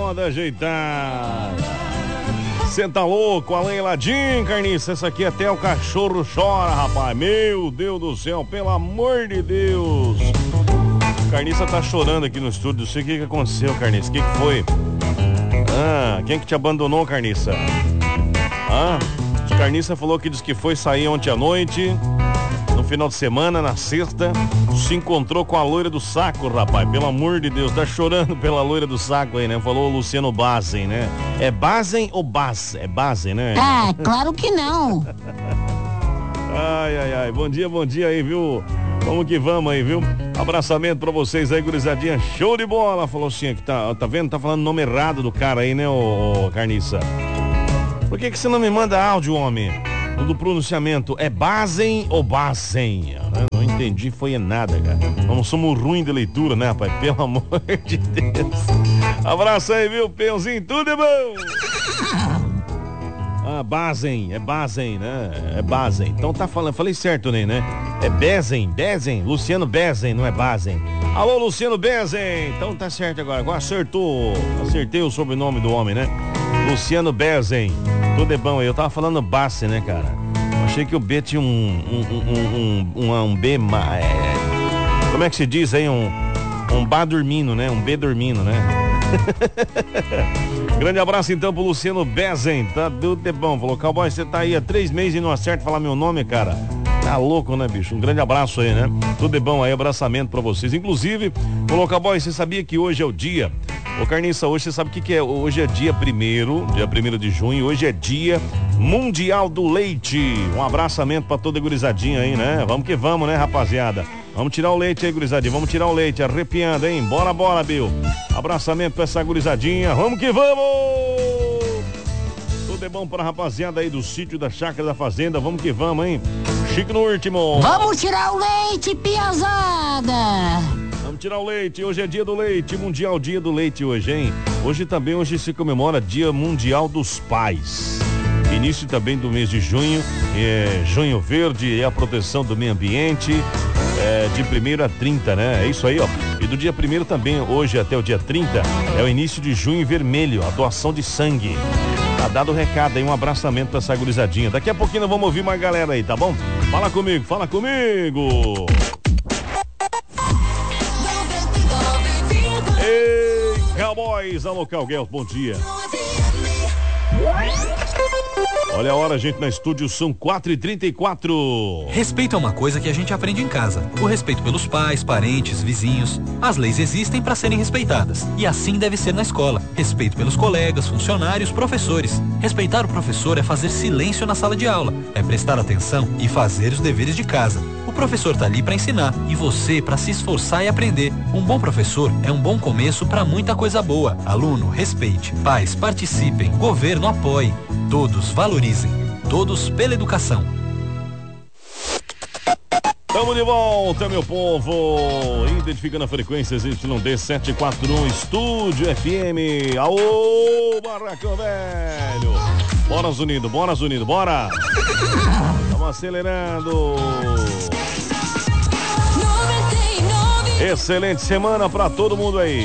moda ajeitada. Cê tá louco, Alain Ladim, Carniça, essa aqui até o cachorro chora, rapaz. Meu Deus do céu, pelo amor de Deus. Carniça tá chorando aqui no estúdio, não sei o que aconteceu, Carniça, o que foi? Quem que te abandonou, Carniça? Carniça falou que diz que foi sair ontem à noite, no final de semana, na sexta, se encontrou com a loira do saco, rapaz. Pelo amor de Deus, tá chorando pela loira do saco aí, né? Falou o Luciano Bazen, né? É Bazen ou Baz? É Bazen, né? Ah, claro que não. Ai. Bom dia aí, viu? Vamos que vamos aí, viu? Abraçamento pra vocês aí, gurizadinha. Show de bola. Falou assim, que tá vendo? Tá falando o nome errado do cara aí, né, ô Carniça? Por que você não me manda áudio, homem? Do pronunciamento, é Bazen ou Bazen? Não entendi, foi nada, cara. Nós somos ruins de leitura, né, rapaz? Pelo amor de Deus. Abraço aí, viu, Peãozinho? Tudo é bom? Bazen, é Bazen, né? É Bazen. Então tá falando, falei certo, né? É Bezen, Luciano Bezen, não é Bazen. Alô, Luciano Bezen. Então tá certo agora acertou. Acertei o sobrenome do homem, né? Luciano Bezen. Tudo é bom aí. Eu tava falando Basse, né, cara? Achei que o B tinha um B, como é que se diz aí? Um Bá dormindo, né? Um B dormindo, né? Grande abraço então pro Luciano Bezen. Tá tudo é bom. Falou, cowboy, você tá aí há 3 meses e não acerta falar meu nome, cara. Tá louco, né, bicho? Um grande abraço aí, né? Tudo de bom aí, abraçamento pra vocês. Inclusive, falou, cowboy, você sabia que hoje é o dia? Ô, Carniça, hoje você sabe o que é? Hoje é dia 1º de junho, hoje é dia mundial do leite. Um abraçamento pra toda a gurizadinha aí, né? Vamos que vamos, né, rapaziada? Vamos tirar o leite aí, gurizadinha, vamos tirar o leite, arrepiando, hein? Bora, Bill. Abraçamento pra essa gurizadinha, vamos que vamos! Tudo é bom pra rapaziada aí do sítio, da chácara, da fazenda, vamos que vamos, hein? Chique no último. Vamos tirar o leite, piazada! Vamos tirar o leite, hoje é dia do leite, mundial dia do leite hoje, hein? Hoje se comemora dia mundial dos pais. Início também do mês de junho, junho verde, é a proteção do meio ambiente, de 1º a 30, né? É isso aí, ó. E do dia 1º também, hoje até o dia 30, é o início de junho vermelho, a doação de sangue. Tá dado o recado aí, um abraçamento pra essa gurizadinha. Daqui a pouquinho nós vamos ouvir mais galera aí, tá bom? Fala comigo! Ei, Cowboys, alô, Calguel, bom dia. Olha a hora, gente, na estúdio, são 4h34. Respeito é uma coisa que a gente aprende em casa. O respeito pelos pais, parentes, vizinhos. As leis existem para serem respeitadas. E assim deve ser na escola. Respeito pelos colegas, funcionários, professores. Respeitar o professor é fazer silêncio na sala de aula. É prestar atenção e fazer os deveres de casa. O professor tá ali para ensinar e você para se esforçar e aprender. Um bom professor é um bom começo para muita coisa boa. Aluno, respeite. Pais, participem. Governo, apoie. Todos valorizem. Todos pela educação. Tamo de volta, meu povo. Identificando a frequência YD 741 Estúdio FM. Aô, Barracão Velho. Bora, Zunido, bora. Vamos acelerando. Excelente semana pra todo mundo aí.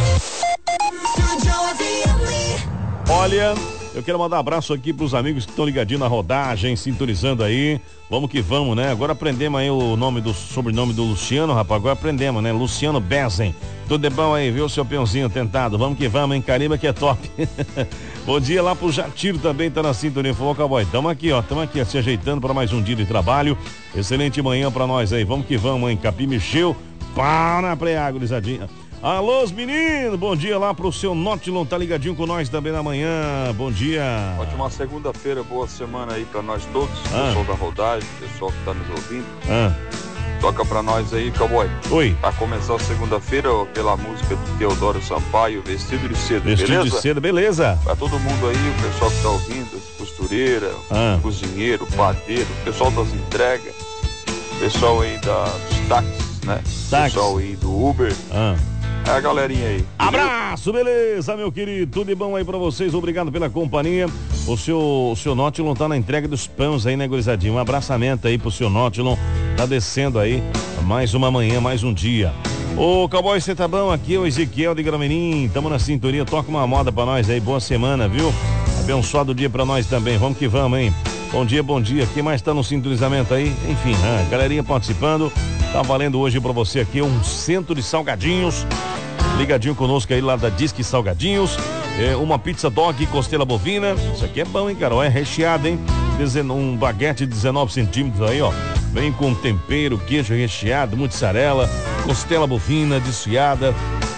Olha, eu quero mandar um abraço aqui pros amigos que estão ligadinhos na rodagem, sintonizando aí. Vamos que vamos, né? Agora aprendemos aí o sobrenome do Luciano, rapaz. Agora aprendemos, né? Luciano Bezen. Tudo é bom aí, viu, seu peãozinho tentado? Vamos que vamos, hein? Cariba que é top. Bom dia lá pro Jatiro também, tá na sintonia. Falou, cowboy. Tamo aqui, ó, se ajeitando para mais um dia de trabalho. Excelente manhã pra nós aí. Vamos que vamos, hein? Capim mexeu, pá na preá, gurizadinha. Alô, os meninos, bom dia lá pro seu Nótilon, tá ligadinho com nós também na manhã, bom dia. Ótima segunda-feira, boa semana aí pra nós todos, pessoal da rodagem, pessoal que tá nos ouvindo. Toca pra nós aí, cowboy. Oi. Pra começar a segunda-feira, pela música do Teodoro Sampaio, Vestido de Seda, beleza? Vestido de Seda, beleza. Pra todo mundo aí, o pessoal que tá ouvindo, costureira, cozinheiro, padeiro, pessoal das entregas, pessoal aí dos táxis, né? Pessoal aí do Uber. É a galerinha aí. Abraço, beleza, meu querido? Tudo de bom aí pra vocês, obrigado pela companhia. O seu Nótilon tá na entrega dos pães aí, né, gurizadinho? Um abraçamento aí pro seu Nótilon, tá descendo aí mais uma manhã, mais um dia. Ô, Cowboy, você tá bom? Aqui é o Ezequiel de Gramenim. Tamo na sintonia. Toca uma moda pra nós aí. Boa semana, viu? Abençoado dia pra nós também. Vamos que vamos, hein? Bom dia, bom dia. Quem mais tá no sintonizamento aí? Enfim, galerinha participando. Tá valendo hoje pra você aqui um centro de salgadinhos. Ligadinho conosco aí lá da Disque Salgadinhos. Uma pizza dog costela bovina. Isso aqui é bom, hein, cara? É recheado, hein? Um baguete de 19 centímetros aí, ó. Vem com tempero, queijo recheado, mussarela, costela bovina desfiada,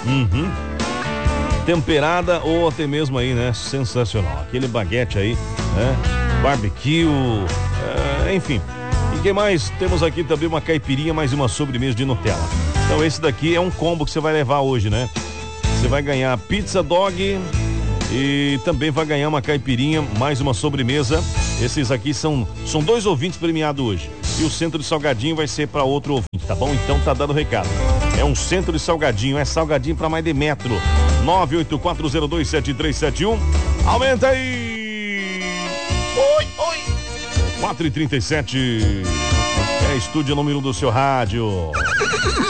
temperada ou até mesmo aí, né? Sensacional. Aquele baguete aí, né? Barbecue, enfim. E que mais? Temos aqui também uma caipirinha, mais uma sobremesa de Nutella. Então esse daqui é um combo que você vai levar hoje, né? Você vai ganhar pizza dog e também vai ganhar uma caipirinha, mais uma sobremesa. Esses aqui são 2 ouvintes premiados hoje. E o centro de salgadinho vai ser para outro ouvinte, tá bom? Então tá dando recado. É um centro de salgadinho, é salgadinho para mais de metro. 984027371. Aumenta aí! Oi! 4h37. Estúdio número 1 do seu rádio.